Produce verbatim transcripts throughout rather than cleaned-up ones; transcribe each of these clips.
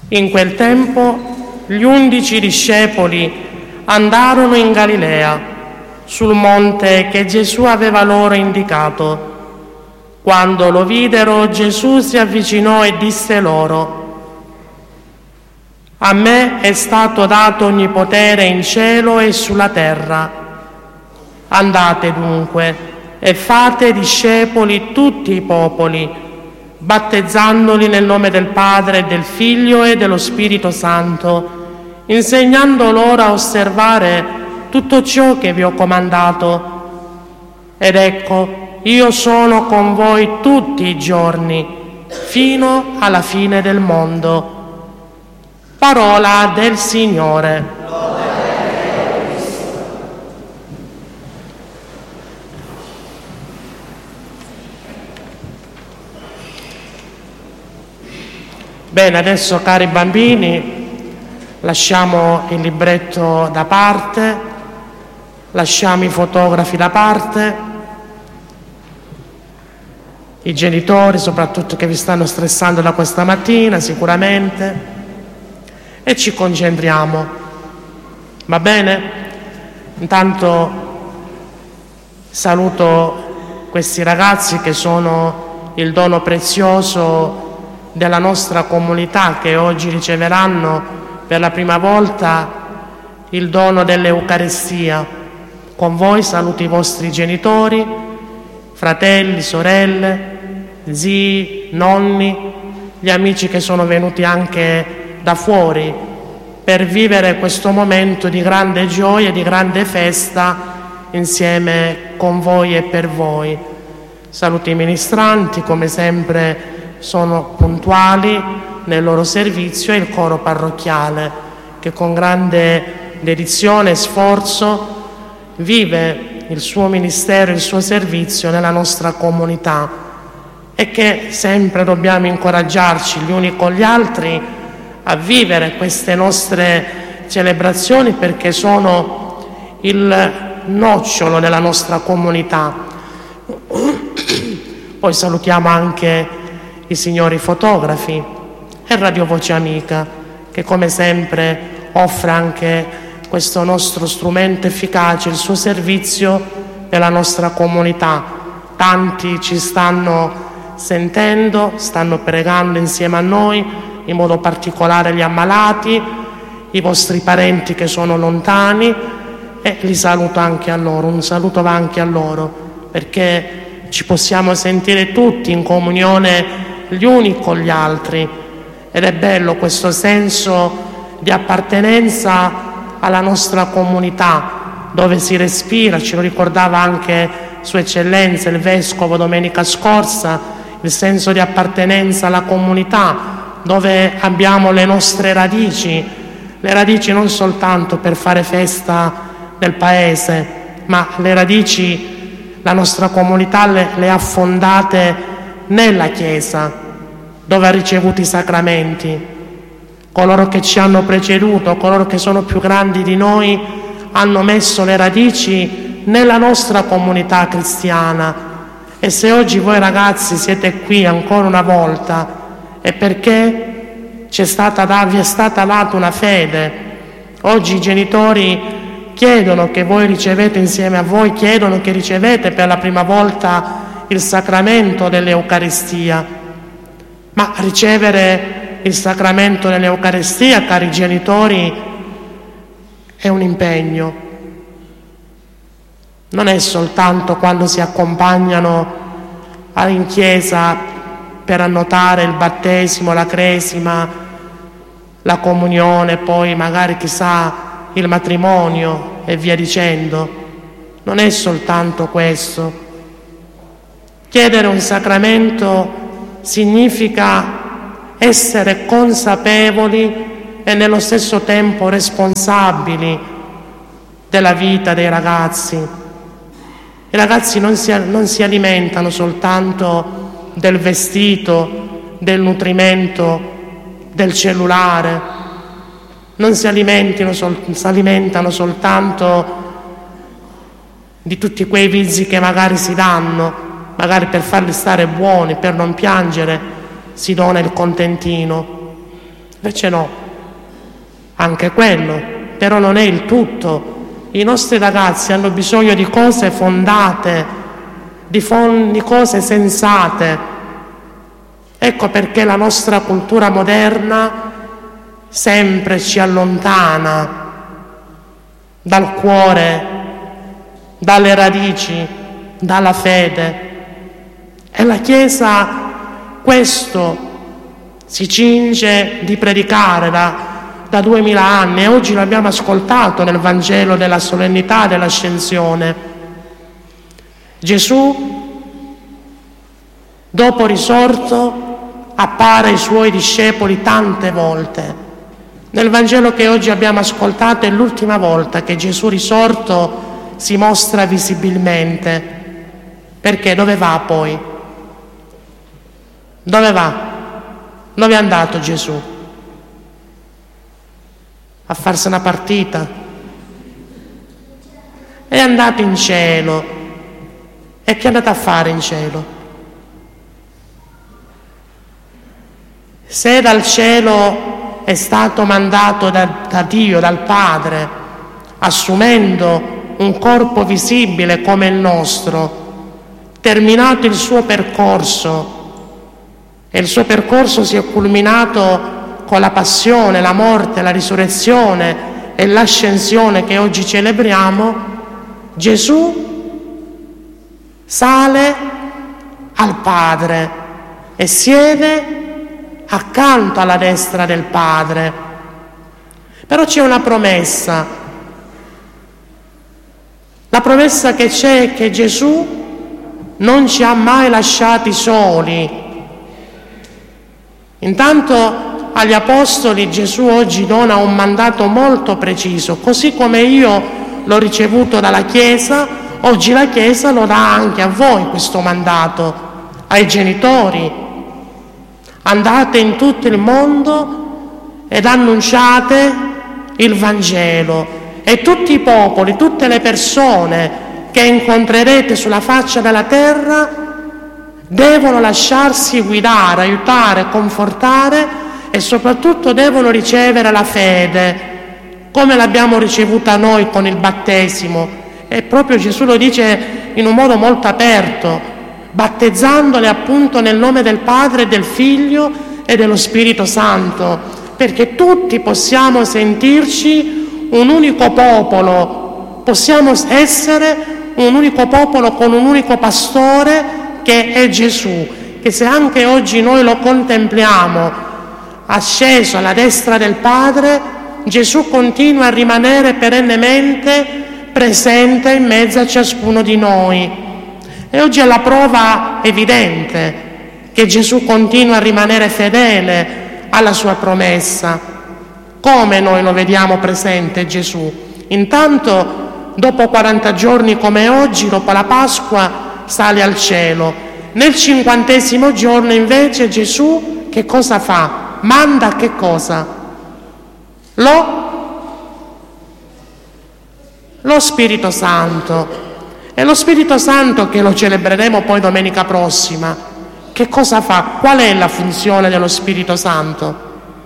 In quel tempo gli undici discepoli andarono in Galilea, sul monte che Gesù aveva loro indicato. Quando lo videro, Gesù si avvicinò e disse loro: «A me è stato dato ogni potere in cielo e sulla terra. Andate dunque e fate discepoli tutti i popoli, battezzandoli nel nome del Padre, del Figlio e dello Spirito Santo, insegnando loro a osservare tutto ciò che vi ho comandato. Ed ecco, io sono con voi tutti i giorni, fino alla fine del mondo». Parola del Signore. Bene, adesso cari bambini, lasciamo il libretto da parte, lasciamo i fotografi da parte, i genitori soprattutto che vi stanno stressando da questa mattina sicuramente, e ci concentriamo. Va bene? Intanto saluto questi ragazzi che sono il dono prezioso della nostra comunità, che oggi riceveranno per la prima volta il dono dell'Eucaristia. Con voi saluto i vostri genitori, fratelli, sorelle, zii, nonni, gli amici che sono venuti anche da fuori per vivere questo momento di grande gioia e di grande festa insieme con voi e per voi. Saluto i ministranti, come sempre sono puntuali nel loro servizio, e il coro parrocchiale che con grande dedizione e sforzo vive il suo ministero e il suo servizio nella nostra comunità, e che sempre dobbiamo incoraggiarci gli uni con gli altri a vivere queste nostre celebrazioni, perché sono il nocciolo della nostra comunità. Poi salutiamo anche i signori fotografi e Radio Voce Amica, che come sempre offre anche questo nostro strumento efficace, il suo servizio nella nostra comunità. Tanti ci stanno sentendo, stanno pregando insieme a noi, in modo particolare gli ammalati, i vostri parenti che sono lontani, e li saluto anche a loro. Un saluto va anche a loro, perché ci possiamo sentire tutti in comunione gli uni con gli altri, ed è bello questo senso di appartenenza alla nostra comunità, dove si respira. Ce lo ricordava anche Sua Eccellenza il Vescovo domenica scorsa, il senso di appartenenza alla comunità, dove abbiamo le nostre radici, le radici non soltanto per fare festa del paese, ma le radici, la nostra comunità le, le ha fondate nella Chiesa, dove ha ricevuto i sacramenti. Coloro che ci hanno preceduto, coloro che sono più grandi di noi, hanno messo le radici nella nostra comunità cristiana. E se oggi voi ragazzi siete qui ancora una volta, è perché c'è stata, vi è stata data una fede. Oggi i genitori chiedono che voi ricevete insieme a voi, chiedono che ricevete per la prima volta il sacramento dell'Eucaristia. Ma ricevere il sacramento dell'Eucaristia, cari genitori, è un impegno. Non è soltanto quando si accompagnano in chiesa per annotare il battesimo, la cresima, la comunione, poi magari chissà il matrimonio e via dicendo. Non è soltanto questo. Chiedere un sacramento significa essere consapevoli e nello stesso tempo responsabili della vita dei ragazzi. I ragazzi non si, non si alimentano soltanto del vestito, del nutrimento, del cellulare, non si alimentano, sol- si alimentano soltanto di tutti quei vizi che magari si danno, magari per farli stare buoni, per non piangere, si dona il contentino. Invece no, anche quello, però non è il tutto. I nostri ragazzi hanno bisogno di cose fondate, di, fon- di cose sensate. Ecco perché la nostra cultura moderna sempre ci allontana dal cuore, dalle radici, dalla fede. E la Chiesa questo si cinge di predicare da, da duemila anni, e oggi l'abbiamo ascoltato nel Vangelo della solennità dell'Ascensione. Gesù, dopo risorto, appare ai suoi discepoli tante volte. Nel Vangelo che oggi abbiamo ascoltato è l'ultima volta che Gesù risorto si mostra visibilmente. Perché dove va poi? Dove va? Dove è andato Gesù? A farsi una partita? È andato in cielo. E che è andato a fare in cielo? Se dal cielo è stato mandato da, da Dio, dal Padre, assumendo un corpo visibile come il nostro, terminato il suo percorso, e il suo percorso si è culminato con la passione, la morte, la risurrezione e l'ascensione che oggi celebriamo, Gesù sale al Padre e siede accanto alla destra del Padre. Però c'è una promessa. La promessa che c'è è che Gesù non ci ha mai lasciati soli. Intanto agli Apostoli Gesù oggi dona un mandato molto preciso, così come io l'ho ricevuto dalla Chiesa, oggi la Chiesa lo dà anche a voi questo mandato, ai genitori. Andate in tutto il mondo ed annunciate il Vangelo, e tutti i popoli, tutte le persone che incontrerete sulla faccia della terra devono lasciarsi guidare, aiutare, confortare, e soprattutto devono ricevere la fede, come l'abbiamo ricevuta noi con il battesimo. E proprio Gesù lo dice in un modo molto aperto, battezzandole appunto nel nome del Padre, del Figlio e dello Spirito Santo, perché tutti possiamo sentirci un unico popolo, possiamo essere un unico popolo con un unico pastore che è Gesù, che se anche oggi noi lo contempliamo asceso alla destra del Padre, Gesù continua a rimanere perennemente presente in mezzo a ciascuno di noi. E oggi è la prova evidente che Gesù continua a rimanere fedele alla sua promessa. Come noi lo vediamo presente Gesù? Intanto, dopo quaranta giorni come oggi, dopo la Pasqua, sale al cielo. Nel cinquantesimo giorno invece Gesù che cosa fa? Manda che cosa? Lo, lo Spirito Santo. E lo Spirito Santo, che lo celebreremo poi domenica prossima, che cosa fa? Qual è la funzione dello Spirito Santo?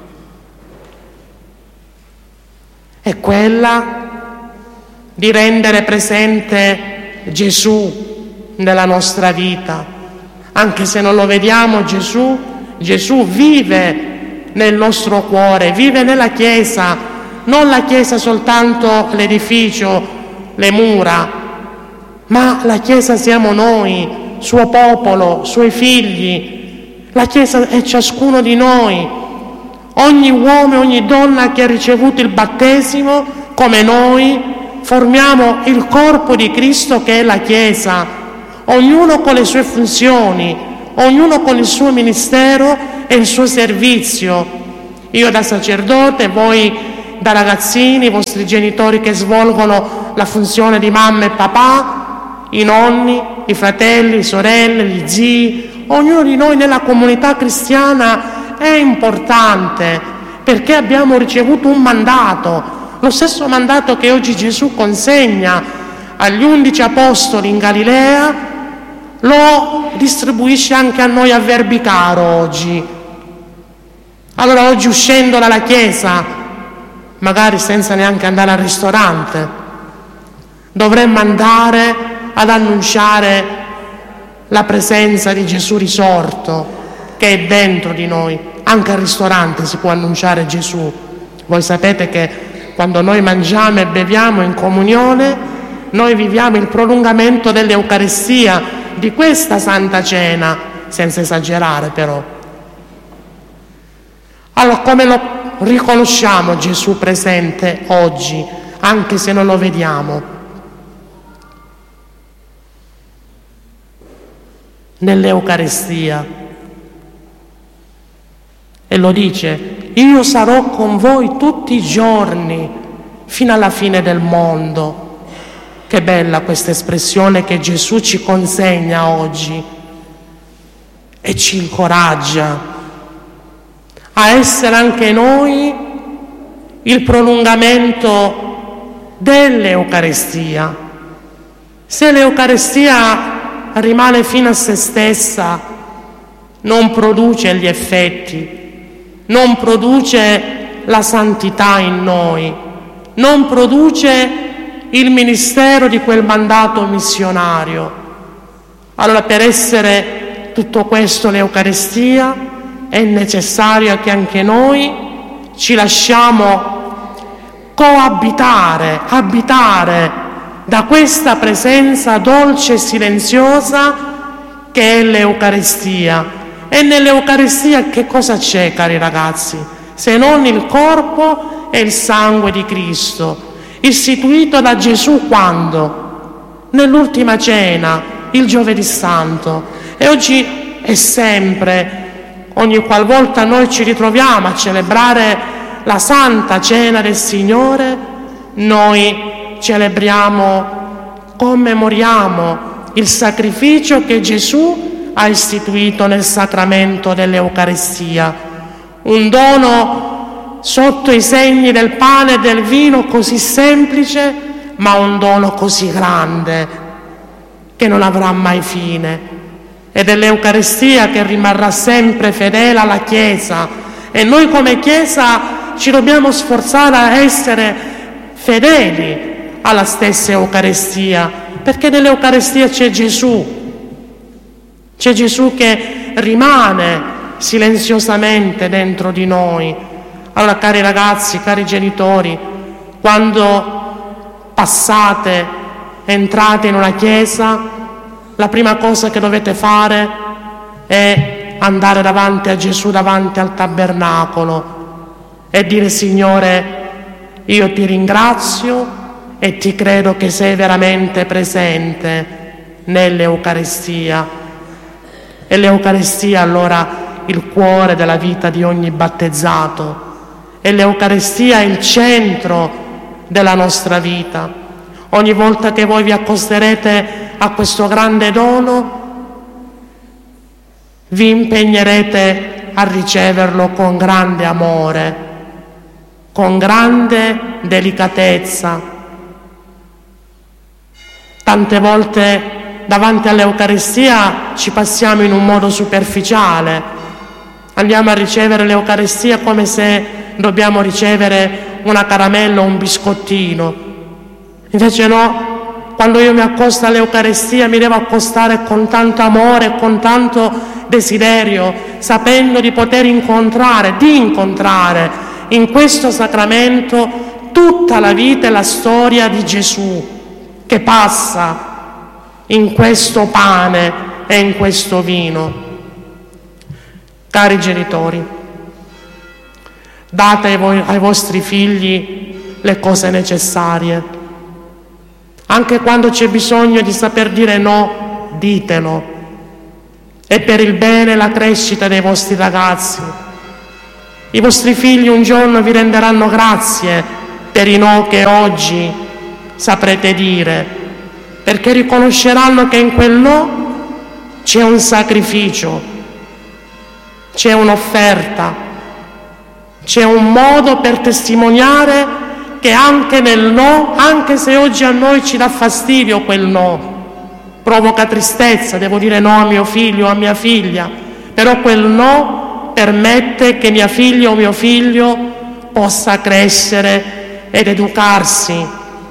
È quella di rendere presente Gesù nella nostra vita. Anche se non lo vediamo Gesù, Gesù vive nel nostro cuore, vive nella Chiesa, non la Chiesa soltanto l'edificio, le mura, ma la Chiesa siamo noi, suo popolo, suoi figli. La Chiesa è ciascuno di noi. Ogni uomo, ogni donna che ha ricevuto il battesimo, come noi, formiamo il corpo di Cristo che è la Chiesa. Ognuno con le sue funzioni, ognuno con il suo ministero e il suo servizio. Io da sacerdote, voi da ragazzini, i vostri genitori che svolgono la funzione di mamma e papà, i nonni, i fratelli, le sorelle, gli zii, ognuno di noi nella comunità cristiana è importante, perché abbiamo ricevuto un mandato, lo stesso mandato che oggi Gesù consegna agli undici apostoli in Galilea, lo distribuisce anche a noi a Verbicaro oggi. Allora oggi uscendo dalla chiesa, magari senza neanche andare al ristorante, dovremmo andare ad annunciare la presenza di Gesù risorto che è dentro di noi. Anche al ristorante si può annunciare Gesù. Voi sapete che quando noi mangiamo e beviamo in comunione, noi viviamo il prolungamento dell'Eucaristia, di questa Santa Cena, senza esagerare però. Allora, come lo riconosciamo Gesù presente oggi, anche se non lo vediamo? Nell'Eucaristia. E lo dice: io sarò con voi tutti i giorni fino alla fine del mondo. Che bella questa espressione che Gesù ci consegna oggi e ci incoraggia a essere anche noi il prolungamento dell'Eucaristia. Se l'Eucaristia rimane fino a se stessa, non produce gli effetti, non produce la santità in noi, non produce il ministero di quel mandato missionario. Allora, per essere tutto questo l'Eucaristia, è necessario che anche noi ci lasciamo coabitare, abitare da questa presenza dolce e silenziosa che è l'Eucaristia. E nell'Eucaristia che cosa c'è, cari ragazzi? Se non il corpo e il sangue di Cristo, istituito da Gesù quando? Nell'ultima cena, il giovedì santo. E oggi è sempre, ogni qualvolta noi ci ritroviamo a celebrare la Santa Cena del Signore, noi celebriamo, commemoriamo il sacrificio che Gesù ha istituito nel sacramento dell'Eucaristia, un dono sotto i segni del pane e del vino, così semplice, ma un dono così grande che non avrà mai fine. Ed è l'Eucaristia che rimarrà sempre fedele alla Chiesa, e noi come Chiesa ci dobbiamo sforzare a essere fedeli alla stessa Eucaristia, perché nell'Eucaristia c'è Gesù, c'è Gesù che rimane silenziosamente dentro di noi. Allora, cari ragazzi, cari genitori, quando passate, entrate in una chiesa, la prima cosa che dovete fare è andare davanti a Gesù, davanti al tabernacolo, e dire: Signore, io ti ringrazio e ti credo che sei veramente presente nell'Eucaristia. E l'Eucaristia allora il cuore della vita di ogni battezzato. E l'Eucaristia è il centro della nostra vita. Ogni volta che voi vi accosterete a questo grande dono, vi impegnerete a riceverlo con grande amore, con grande delicatezza. Tante volte davanti all'Eucaristia ci passiamo in un modo superficiale, andiamo a ricevere l'Eucaristia come se dobbiamo ricevere una caramella o un biscottino. Invece no, quando io mi accosto all'Eucaristia mi devo accostare con tanto amore e con tanto desiderio, sapendo di poter incontrare, di incontrare in questo sacramento tutta la vita e la storia di Gesù che passa in questo pane e in questo vino. Cari genitori, date ai, voi, ai vostri figli le cose necessarie. Anche quando c'è bisogno di saper dire no, ditelo. È per il bene e la crescita dei vostri ragazzi. I vostri figli un giorno vi renderanno grazie per i no che oggi saprete dire, perché riconosceranno che in quel no c'è un sacrificio, c'è un'offerta, c'è un modo per testimoniare che anche nel no, anche se oggi a noi ci dà fastidio quel no, provoca tristezza, devo dire no a mio figlio o a mia figlia, però quel no permette che mia figlia o mio figlio possa crescere ed educarsi.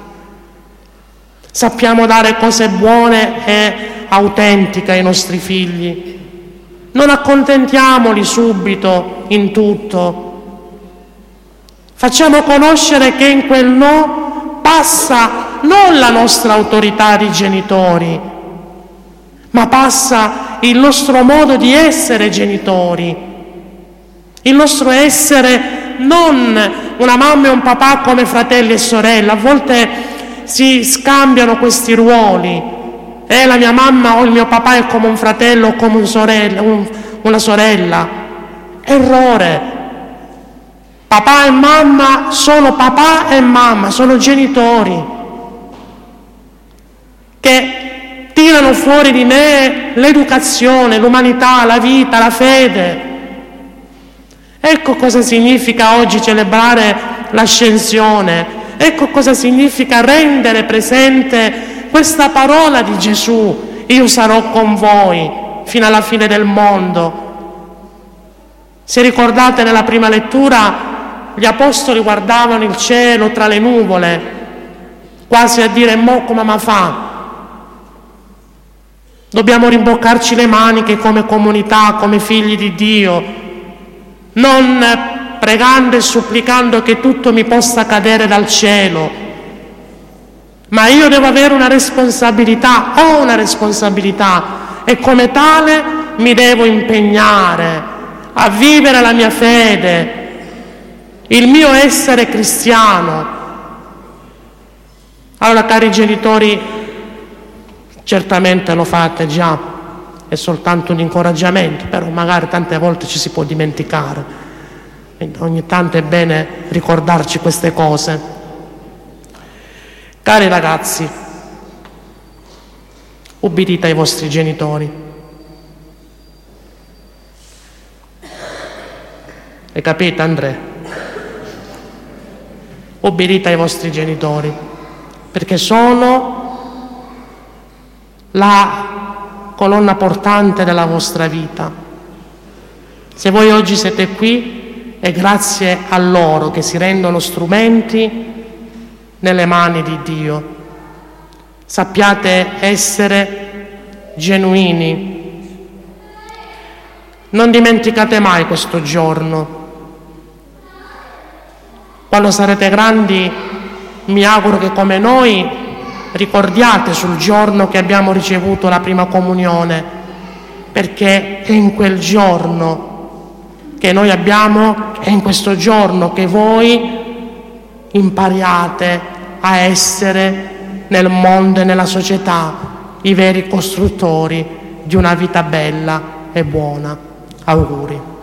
Sappiamo dare cose buone e autentiche ai nostri figli. Non accontentiamoli subito in tutto. Facciamo conoscere che in quel no passa non la nostra autorità di genitori, ma passa il nostro modo di essere genitori, il nostro essere non una mamma e un papà come fratelli e sorelle. A volte si scambiano questi ruoli. Eh, la mia mamma o il mio papà è come un fratello o come un sorella, un, una sorella. Errore. Papà e mamma sono papà e mamma, sono genitori che tirano fuori di me l'educazione, l'umanità, la vita, la fede. Ecco cosa significa oggi celebrare l'ascensione. Ecco cosa significa rendere presente questa parola di Gesù: io sarò con voi fino alla fine del mondo. Se ricordate, nella prima lettura gli apostoli guardavano il cielo tra le nuvole, quasi a dire: mo come ma fa? Dobbiamo rimboccarci le maniche come comunità, come figli di Dio, non pregando e supplicando che tutto mi possa cadere dal cielo. Ma io devo avere una responsabilità, ho una responsabilità, e come tale mi devo impegnare a vivere la mia fede, il mio essere cristiano. Allora, cari genitori, certamente lo fate già, è soltanto un incoraggiamento, però magari tante volte ci si può dimenticare. Quindi ogni tanto è bene ricordarci queste cose. Cari ragazzi, ubbidite ai vostri genitori. Hai capito, Andrea? Ubbidite ai vostri genitori, perché sono la colonna portante della vostra vita. Se voi oggi siete qui è grazie a loro, che si rendono strumenti nelle mani di Dio. Sappiate essere genuini. Non dimenticate mai questo giorno. Quando sarete grandi, mi auguro che come noi ricordiate sul giorno che abbiamo ricevuto la prima comunione, perché è in quel giorno che noi abbiamo, è in questo giorno che voi impariate a essere nel mondo e nella società i veri costruttori di una vita bella e buona. Auguri.